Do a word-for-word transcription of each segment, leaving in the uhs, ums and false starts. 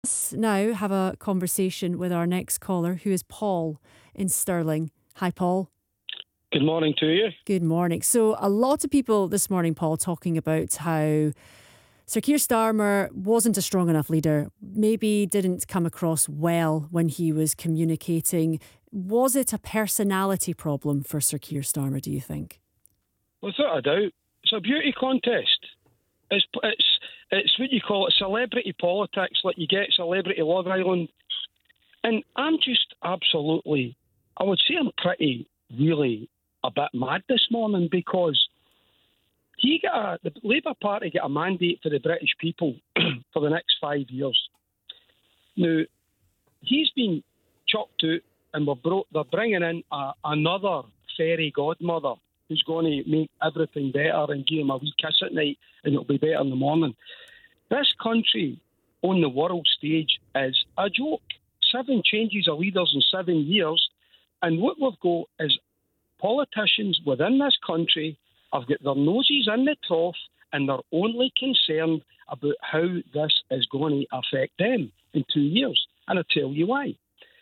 Let's now have a conversation with our next caller, who is Paul in Stirling. Hi, Paul. Good morning to you. Good morning. So a lot of people this morning, Paul, talking about how Sir Keir Starmer wasn't a strong enough leader, maybe didn't come across well when he was communicating. Was it a personality problem for Sir Keir Starmer, do you think? Without a doubt. It's a beauty contest. It's, it's, it's what you call it celebrity politics, like you get Celebrity Love Island. And I'm just absolutely, I would say I'm pretty, really a bit mad this morning because he got a, the Labour Party got a mandate for the British people for the next five years. Now, he's been chucked out and we're bro- they're bringing in a, another fairy godmother who's going to make everything better and give him a wee kiss at night and it'll be better in the morning. This country on the world stage is a joke. Seven changes of leaders in seven years. And what we've got is politicians within this country have got their noses in the trough and they're only concerned about how this is going to affect them in two years. And I'll tell you why.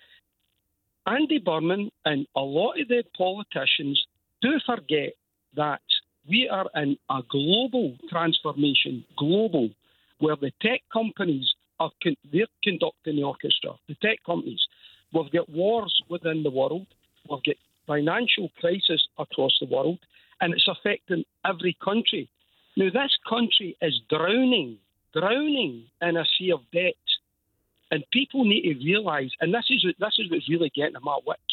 Andy Burnham and a lot of the politicians do forget that we are in a global transformation, global, where the tech companies are con- they're conducting the orchestra. The tech companies. We've got wars within the world. We've got financial crisis across the world, and it's affecting every country. Now, this country is drowning, drowning in a sea of debt, and people need to realise, and this is this is what's really getting them at wits.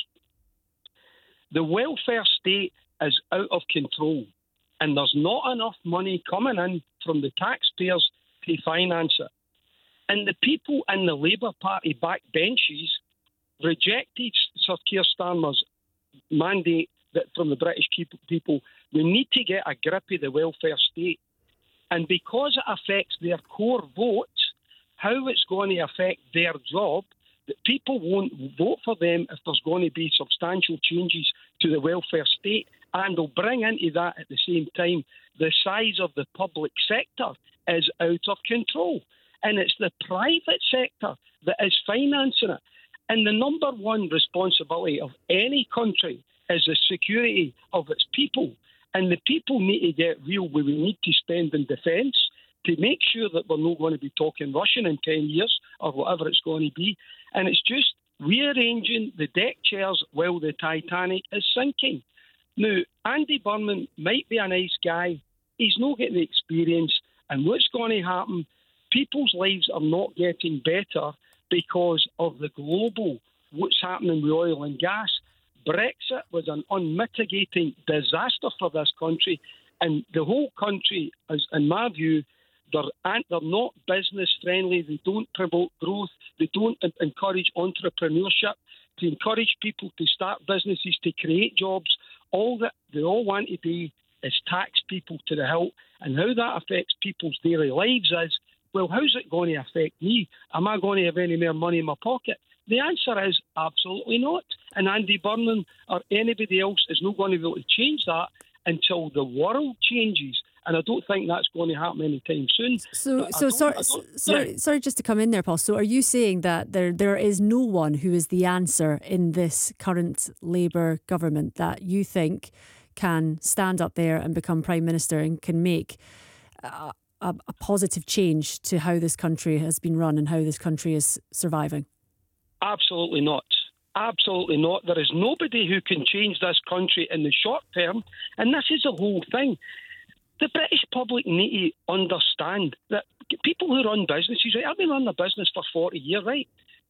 The welfare state is out of control, and there's not enough money coming in from the taxpayers to finance it. And the people in the Labour Party backbenches rejected Sir Keir Starmer's mandate that from the British people, we need to get a grip of the welfare state. And because it affects their core vote, how it's going to affect their job, that people won't vote for them if there's going to be substantial changes to the welfare state. And they'll bring into that at the same time the size of the public sector is out of control. And it's the private sector that is financing it. And the number one responsibility of any country is the security of its people. And the people need to get real where we need to spend in defence to make sure that we're not going to be talking Russian in ten years or whatever it's going to be. And it's just rearranging the deck chairs while the Titanic is sinking. Now, Andy Burnham might be a nice guy. He's not getting the experience. And what's going to happen, people's lives are not getting better because of the global, what's happening with oil and gas. Brexit was an unmitigating disaster for this country. And the whole country, is, in my view, they're, they're not business friendly. They don't promote growth. They don't encourage entrepreneurship, to encourage people to start businesses, to create jobs. All that they all want to do is tax people to the hilt. And how that affects people's daily lives is, well, how's it going to affect me? Am I going to have any more money in my pocket? The answer is absolutely not. And Andy Burnham or anybody else is not going to be able to change that until the world changes. And I don't think that's going to happen anytime soon. So, so sorry, sorry, yeah. sorry, just to come in there, Paul. So, are you saying that there there is no one who is the answer in this current Labour government that you think can stand up there and become Prime Minister and can make a, a, a positive change to how this country has been run and how this country is surviving? Absolutely not. Absolutely not. There is nobody who can change this country in the short term. And this is the whole thing. The British public need to understand that people who run businesses, right, I've been running a business for forty years, right?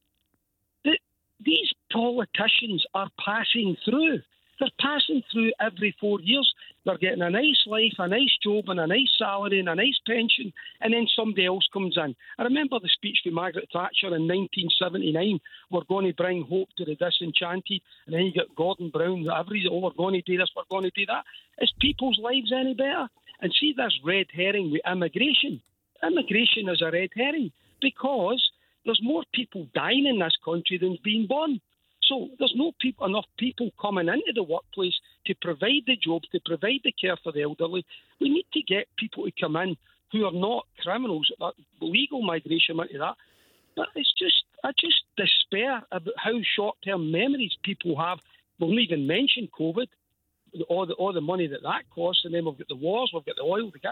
The, these politicians are passing through. They're passing through every four years. They're getting a nice life, a nice job and a nice salary and a nice pension, and then somebody else comes in. I remember the speech from Margaret Thatcher in nineteen seventy-nine, we're going to bring hope to the disenchanted, and then you get Gordon Brown, every, oh, we're going to do this, we're going to do that. Is people's lives any better? And see this red herring with immigration. Immigration is a red herring because there's more people dying in this country than being born. So there's no people, enough people coming into the workplace to provide the jobs, to provide the care for the elderly. We need to get people to come in who are not criminals, legal migration into that. But it's just, I just despair about how short-term memories people have. We'll not even mention COVID, all the all the money that that costs, and then we've got the wars, we've got the oil, we've got...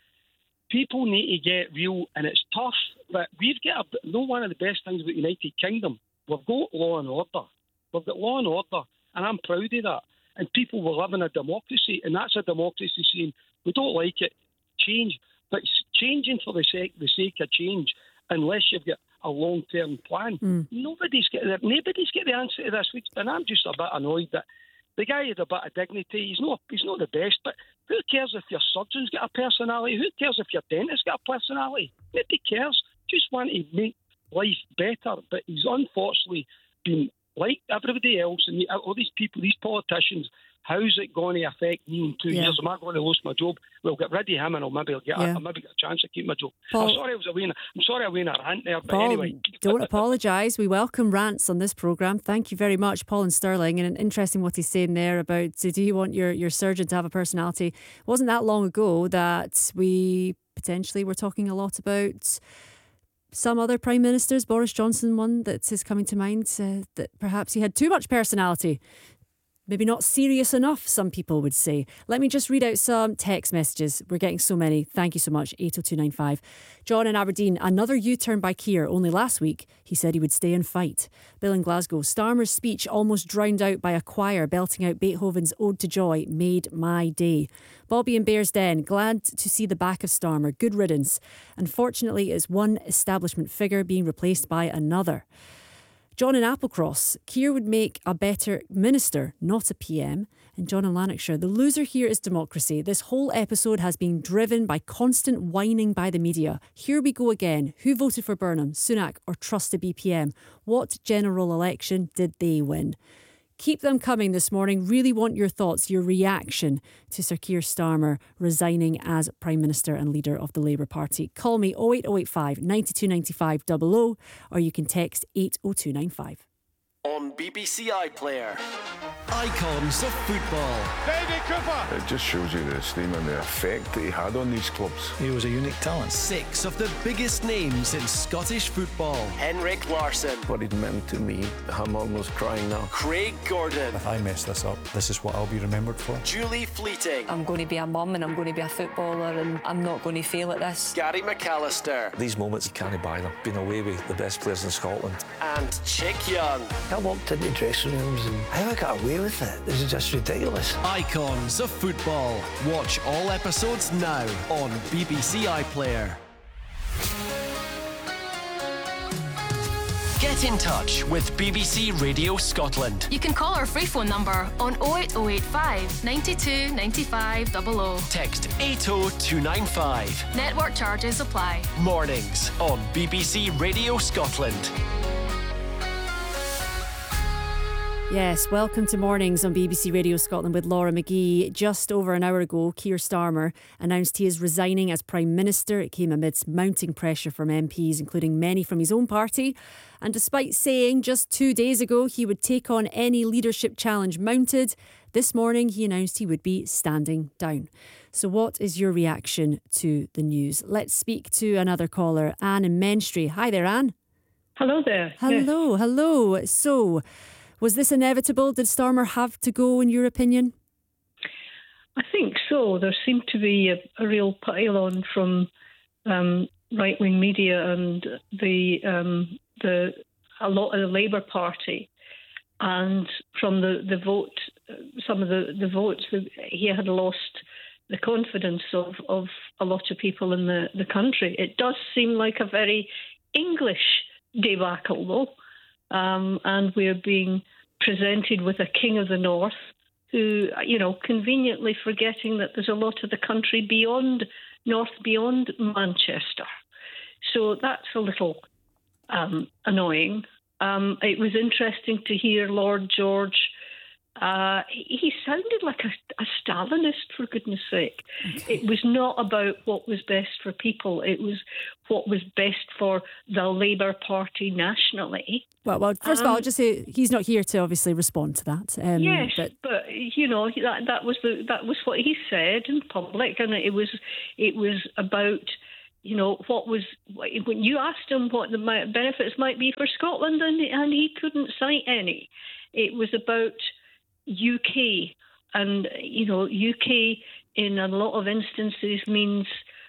People need to get real, and it's tough. But we've got a, you know, one of the best things about the United Kingdom. We've got law and order. We've got law and order, and I'm proud of that. And people will live in a democracy, and that's a democracy saying we don't like it, change. But changing for the sake the sake of change, unless you've got a long-term plan, mm. nobody's got nobody's got the answer to this. And I'm just a bit annoyed that the guy had a bit of dignity. He's not he's not the best, but who cares if your surgeon's got a personality? Who cares if your dentist's got a personality? Nobody cares. Just want to make life better. But he's unfortunately been like everybody else, and all these people, these politicians. How's it going to affect me in two yeah. years? Am I going to lose my job? We'll get rid of him, and I'll maybe I'll get yeah. I'll maybe get a chance to keep my job. Paul, I'm sorry I was a wee, I'm sorry I went a rant there, but Paul, anyway. Don't apologise. We welcome rants on this programme. Thank you very much, Paul and Stirling. And interesting what he's saying there about, so do you want your, your surgeon to have a personality? It wasn't that long ago that we potentially were talking a lot about some other Prime Ministers. Boris Johnson, one that is coming to mind, uh, that perhaps he had too much personality. Maybe not serious enough, some people would say. Let me just read out some text messages. We're getting so many. Thank you so much. eight oh two nine five. John in Aberdeen, another U-turn by Keir. Only last week, he said he would stay and fight. Bill in Glasgow, Starmer's speech almost drowned out by a choir belting out Beethoven's Ode to Joy made my day. Bobby in Bearsden, glad to see the back of Starmer. Good riddance. Unfortunately, it's one establishment figure being replaced by another. John in Applecross, Keir would make a better minister, not a P M. And John in Lanarkshire, the loser here is democracy. This whole episode has been driven by constant whining by the media. Here we go again. Who voted for Burnham, Sunak or Truss to B P M? What general election did they win? Keep them coming this morning. Really want your thoughts, your reaction to Sir Keir Starmer resigning as Prime Minister and leader of the Labour Party. Call me oh eight oh eight five, nine two nine five, oh oh, or you can text eight oh two nine five. On B B C iPlayer, icons of football. David Cooper. It just shows you the esteem and the effect that he had on these clubs. He was a unique talent. Six of the biggest names in Scottish football. Henrik Larsson. What it meant to me, I'm almost crying now. Craig Gordon. If I mess this up, this is what I'll be remembered for. Julie Fleeting. I'm going to be a mum and I'm going to be a footballer and I'm not going to fail at this. Gary McAllister. These moments, you can't buy them. Been away with the best players in Scotland. And Chick Young. I walked into dressing rooms and how I got away with it. This is just ridiculous. Icons of football. Watch all episodes now on B B C iPlayer. Get in touch with B B C Radio Scotland. You can call our free phone number on oh eight oh eight five, nine two nine five, oh oh. Text eight oh two nine five. Network charges apply. Mornings on B B C Radio Scotland. Yes, welcome to Mornings on B B C Radio Scotland with Laura McGee. Just over an hour ago, Keir Starmer announced he is resigning as Prime Minister. It came amidst mounting pressure from M Ps, including many from his own party. And despite saying just two days ago he would take on any leadership challenge mounted, this morning he announced he would be standing down. So what is your reaction to the news? Let's speak to another caller, Anne in Menstrie. Hi there, Anne. Hello there. Hello, yes. hello. So, was this inevitable? Did Starmer have to go, in your opinion? I think so. There seemed to be a, a real pile-on from um, right-wing media and the um, the a lot of the Labour Party, and from the the vote, some of the the votes, he had lost the confidence of, of a lot of people in the, the country. It does seem like a very English debacle, though. Um, and we're being presented with a king of the north who, you know, conveniently forgetting that there's a lot of the country beyond north, beyond Manchester. So that's a little um, annoying. Um, it was interesting to hear Lord George. Uh, he sounded like a, a Stalinist, for goodness sake. Okay. It was not about what was best for people. It was what was best for the Labour Party nationally. Well, well first um, of all, I'll just say he's not here to obviously respond to that. Um, yes, but, but you know that that was the that was what he said in public, and it was it was about you know, what was, when you asked him what the benefits might be for Scotland, and, and he couldn't cite any. It was about U K, and, you know, U K in a lot of instances means,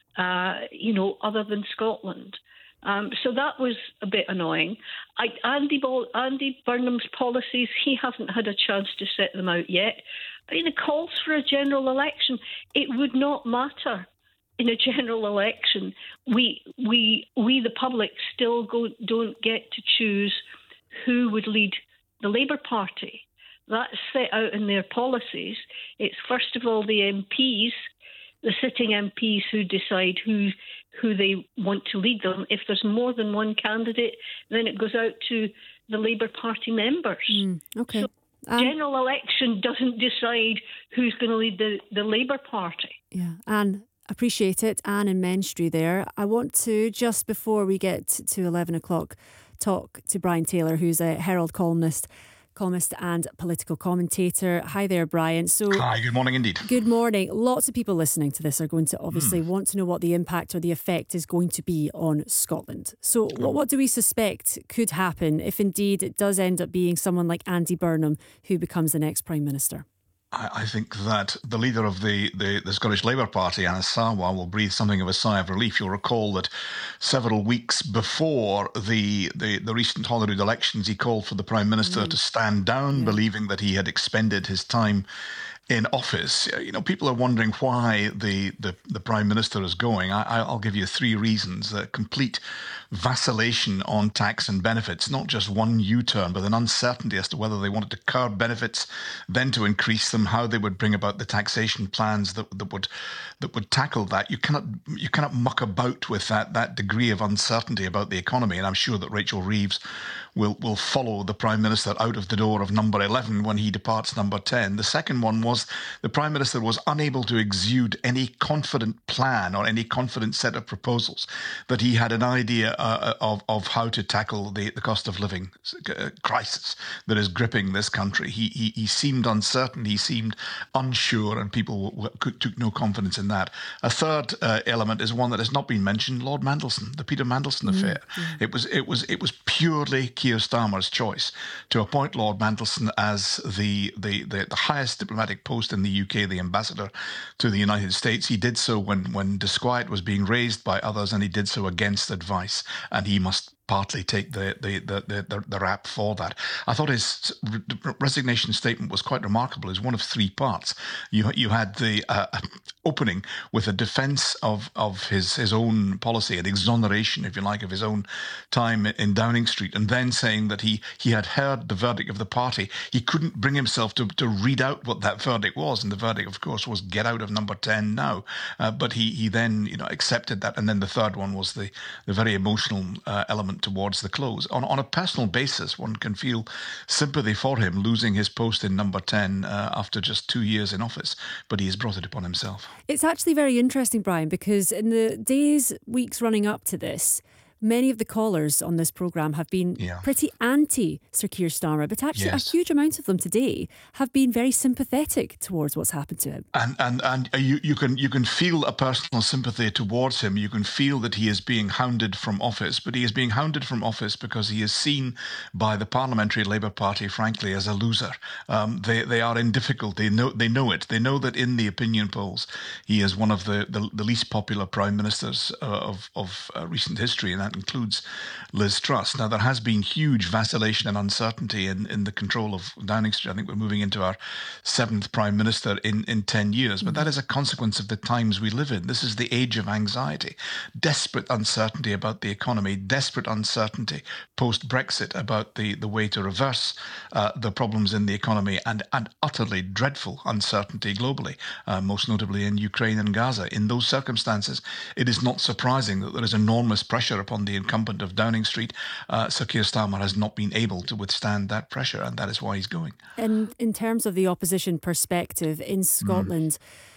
uh, you know, other than Scotland. Um, so that was a bit annoying. I, Andy, Ball, Andy Burnham's policies, he hasn't had a chance to set them out yet. I mean, it calls for a general election. It would not matter in a general election. We, we, we the public, still go, don't get to choose who would lead the Labour Party. That's set out in their policies. It's first of all the M Ps, the sitting M Ps, who decide who who they want to lead them. If there's more than one candidate, then it goes out to the Labour Party members. Mm, okay. So um, general election doesn't decide who's going to lead the, the Labour Party. Yeah, Anne, appreciate it. Anne in Menstrie there. I want to, just before we get to eleven o'clock, talk to Brian Taylor, who's a Herald columnist, columnist and political commentator. Hi there, Brian. So, hi, good morning indeed. Good morning. Lots of people listening to this are going to obviously mm. want to know what the impact or the effect is going to be on Scotland. So what, what do we suspect could happen if indeed it does end up being someone like Andy Burnham who becomes the next Prime Minister? I think that the leader of the, the, the Scottish Labour Party, Anas Sarwar, will breathe something of a sigh of relief. You'll recall that several weeks before the the, the recent Holyrood elections, he called for the Prime Minister mm. to stand down, yeah. believing that he had expended his time in office. You know, people are wondering why the, the, the Prime Minister is going. I, I'll give you three reasons. A complete vacillation on tax and benefits, not just one U-turn, but an uncertainty as to whether they wanted to curb benefits, then to increase them, how they would bring about the taxation plans that, that would that would tackle that. You cannot you cannot muck about with that that degree of uncertainty about the economy. And I'm sure that Rachel Reeves will will follow the Prime Minister out of the door of number eleven when he departs number ten. The second one was the Prime Minister was unable to exude any confident plan or any confident set of proposals, that he had an idea uh, of, of how to tackle the, the cost of living crisis that is gripping this country. He, he, he seemed uncertain, he seemed unsure, and people w- w- took no confidence in that. A third uh, element is one that has not been mentioned, Lord Mandelson, the Peter Mandelson mm-hmm. affair. Mm-hmm. It was it was it was purely Keir Starmer's choice to appoint Lord Mandelson as the, the, the, the highest diplomatic post in the U K, the ambassador to the United States. He did so when, when disquiet was being raised by others, and he did so against advice, and he must partly take the the, the, the, the rap for that. I thought his resignation statement was quite remarkable. It was one of three parts. You you had the uh, opening with a defence of, of his, his own policy, an exoneration, if you like, of his own time in Downing Street, and then saying that he, he had heard the verdict of the party. He couldn't bring himself to, to read out what that verdict was, and the verdict, of course, was get out of number ten now. Uh, but he, he then you know accepted that, and then the third one was the, the very emotional uh, element towards the close. On on a personal basis, one can feel sympathy for him losing his post in number ten uh, after just two years in office, but he has brought it upon himself. It's actually very interesting, Brian, because in the days, weeks running up to this, many of the callers on this programme have been yeah. pretty anti Sir Keir Starmer, but actually yes. a huge amount of them today have been very sympathetic towards what's happened to him. And and and you, you can you can feel a personal sympathy towards him. You can feel that he is being hounded from office, but he is being hounded from office because he is seen by the Parliamentary Labour Party, frankly, as a loser. Um, they they are in difficulty. They know they know it. They know that in the opinion polls, he is one of the, the, the least popular prime ministers uh, of of uh, recent history, and that includes Liz Truss. Now, there has been huge vacillation and uncertainty in, in the control of Downing Street. I think we're moving into our seventh Prime Minister in, in ten years, but that is a consequence of the times we live in. This is the age of anxiety, desperate uncertainty about the economy, desperate uncertainty post-Brexit about the, the way to reverse uh, the problems in the economy, and, and utterly dreadful uncertainty globally, uh, most notably in Ukraine and Gaza. In those circumstances, it is not surprising that there is enormous pressure upon the incumbent of Downing Street. uh, Sir Keir Starmer has not been able to withstand that pressure, and that is why he's going. And in terms of the opposition perspective in Scotland, mm.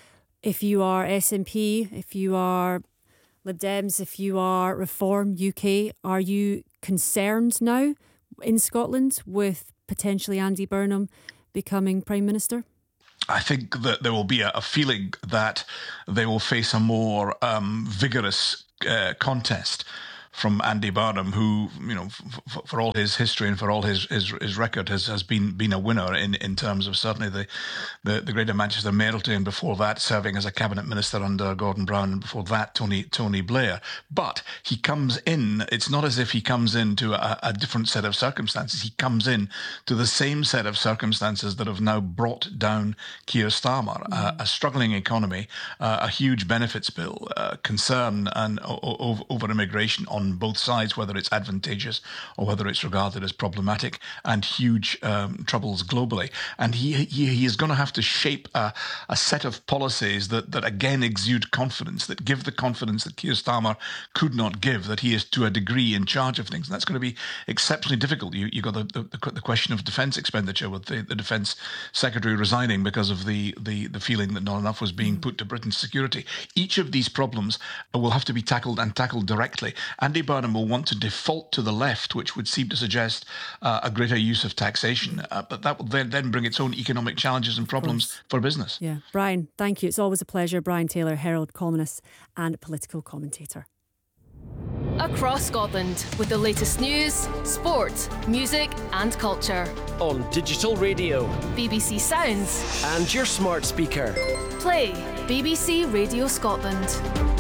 if you are S N P, if you are Lib Dems, if you are Reform U K, are you concerned now in Scotland with potentially Andy Burnham becoming Prime Minister? I think that there will be a, a feeling that they will face a more um, vigorous uh, contest from Andy Burnham, who, you know, f- f- for all his history and for all his his, his record, has, has been been a winner in, in terms of certainly the, the, the Greater Manchester Mayoralty, and before that serving as a cabinet minister under Gordon Brown, and before that Tony Tony Blair. But he comes in, it's not as if he comes into a, a different set of circumstances. He comes in to the same set of circumstances that have now brought down Keir Starmer, mm. uh, a struggling economy, uh, a huge benefits bill, uh, concern and o- o- over immigration on on both sides, whether it's advantageous or whether it's regarded as problematic, and huge um, troubles globally. And he he, he is going to have to shape a, a set of policies that, that again exude confidence, that give the confidence that Keir Starmer could not give, that he is to a degree in charge of things. And that's going to be exceptionally difficult. You you got the, the, the question of defence expenditure, with the, the Defence Secretary resigning because of the, the, the feeling that not enough was being put to Britain's security. Each of these problems will have to be tackled and tackled directly. Andy Burnham will want to default to the left, which would seem to suggest uh, a greater use of taxation. Uh, but that will then, then bring its own economic challenges and problems for business. Yeah. Brian, thank you. It's always a pleasure. Brian Taylor, Herald columnist and political commentator. Across Scotland, with the latest news, sport, music and culture. On digital radio, B B C Sounds and your smart speaker. Play B B C Radio Scotland.